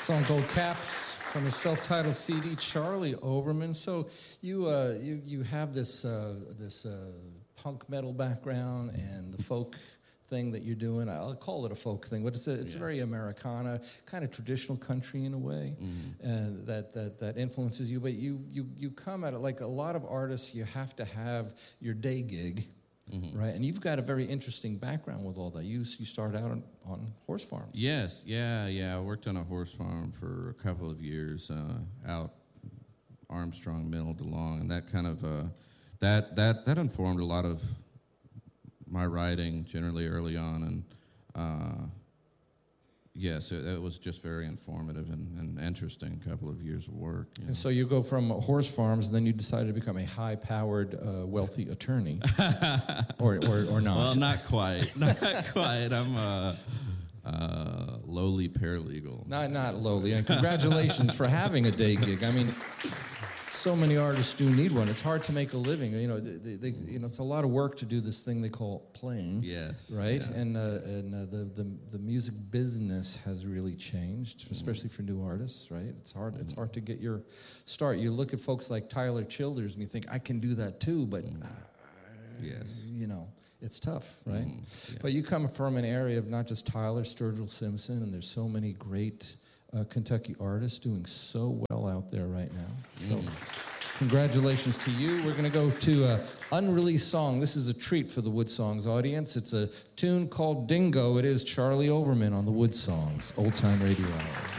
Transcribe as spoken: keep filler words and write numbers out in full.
Song called Caps from his self-titled C D, Charlie Overman. So you uh, you you have this uh, this uh, punk metal background and the folk thing that you're doing. I'll call it a folk thing, but it's a, it's yeah. very Americana, kind of traditional country in a way, mm-hmm. uh, that that that influences you. But you you you come at it like a lot of artists. You have to have your day gig. Mm-hmm. Right, and you've got a very interesting background with all that. You you started out on, on horse farms. Yes, yeah, yeah. I worked on a horse farm for a couple of years uh, out Armstrong Mill, DeLong, and that kind of uh, that that that informed a lot of my writing generally early on, and uh, yes, it, it was just very informative and, and interesting. couple of years of work. And know. so you go from horse farms, and then you decided to become a high-powered, uh, wealthy attorney, or, or or not? Well, not quite, not quite. I'm a, a lowly paralegal. Not not lowly. And congratulations for having a day gig. I mean, so many artists do need one. It's hard to make a living. You know, they, they, you know, it's a lot of work to do this thing they call playing. Yes. Right. Yeah. And uh, and uh, the, the the music business has really changed, especially for new artists. Right. It's hard. Mm-hmm. It's hard to get your start. You look at folks like Tyler Childers, and you think I can do that too, but uh, yes, you know, it's tough, right? Mm-hmm. Yeah. But you come from an area of not just Tyler, Sturgill Simpson, and there's so many great Uh, Kentucky artists doing so well out there right now. So, mm. congratulations to you. We're going to go to an unreleased song. This is a treat for the Wood Songs audience. It's a tune called Dingo. It is Charlie Overman on the Wood Songs Old Time Radio Hour.